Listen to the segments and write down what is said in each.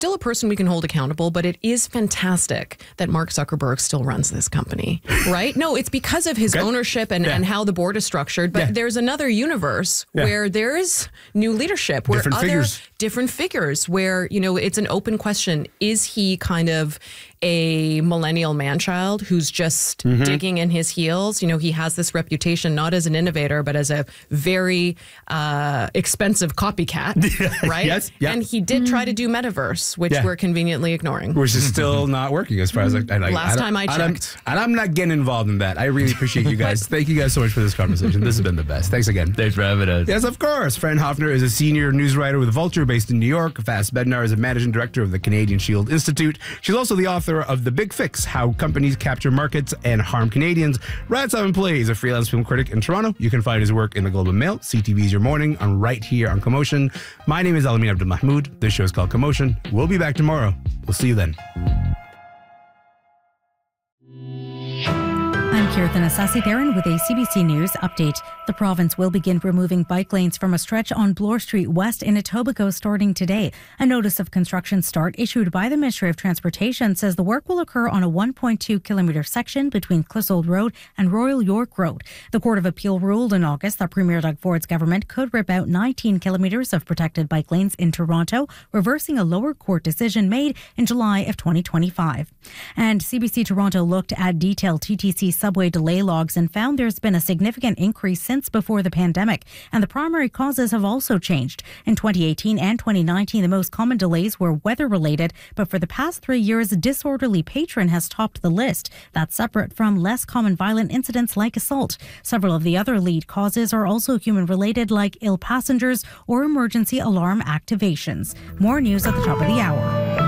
still a person we can hold accountable, but it is fantastic that Mark Zuckerberg still runs this company, right? No, it's because of his ownership and how the board is structured. But there's another universe where there's new leadership, where different figures, where, it's an open question. Is he kind of a millennial man-child who's just digging in his heels? He has this reputation not as an innovator, but as a very expensive copycat, right? Yes. Yeah. And he did try to do metaverse, which we're conveniently ignoring. Which is still not working as far as last time I checked. And I'm not getting involved in that. I really appreciate you guys. Thank you guys so much for this conversation. This has been the best. Thanks again. Thanks for having us. Yes, of course. Fran Hoffner is a senior news writer with Vulture based in New York. Vass Bednar is a managing director of the Canadian Shield Institute. She's also the author of The Big Fix, How Companies Capture Markets and Harm Canadians. Brad Simon Play is a freelance film critic in Toronto. You can find his work in the Globe and Mail, CTV's Your Morning, and right here on Commotion. My name is Alamin Abdul Mahmoud. This show is called Commotion. We'll be back tomorrow. We'll see you then. I'm Kirtan Asasi-Theron with a CBC News update. The province will begin removing bike lanes from a stretch on Bloor Street West in Etobicoke starting today. A notice of construction start issued by the Ministry of Transportation says the work will occur on a 1.2-kilometre section between Clissold Road and Royal York Road. The Court of Appeal ruled in August that Premier Doug Ford's government could rip out 19 kilometres of protected bike lanes in Toronto, reversing a lower court decision made in July of 2025. And CBC Toronto looked at detailed TTC subway delay logs and found there's been a significant increase since before the pandemic, and the primary causes have also changed. In 2018 and 2019, the most common delays were weather-related, but for the past 3 years, disorderly patron has topped the list. That's separate from less common violent incidents like assault. Several of the other lead causes are also human-related, like ill passengers or emergency alarm activations. More news at the top of the hour.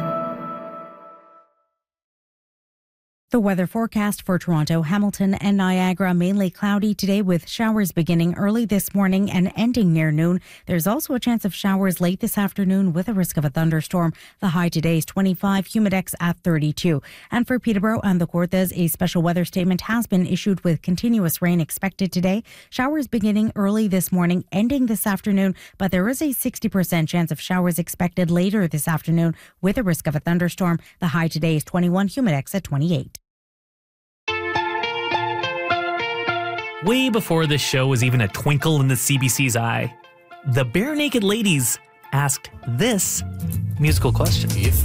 The weather forecast for Toronto, Hamilton and Niagara, mainly cloudy today with showers beginning early this morning and ending near noon. There's also a chance of showers late this afternoon with a risk of a thunderstorm. The high today is 25, humidex at 32. And for Peterborough and the Kawarthas, a special weather statement has been issued with continuous rain expected today. Showers beginning early this morning, ending this afternoon, but there is a 60% chance of showers expected later this afternoon with a risk of a thunderstorm. The high today is 21, humidex at 28. Way before this show was even a twinkle in the CBC's eye, the Bare Naked Ladies asked this musical question. If